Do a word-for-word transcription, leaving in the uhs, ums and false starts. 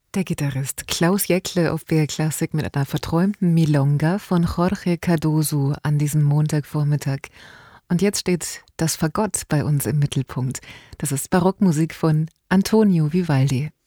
Der Gitarrist Klaus Jäckle auf B R Classic mit einer verträumten Milonga von Jorge Cardoso an diesem Montagvormittag. Und jetzt steht das Fagott bei uns im Mittelpunkt. Das ist Barockmusik von Antonio Vivaldi.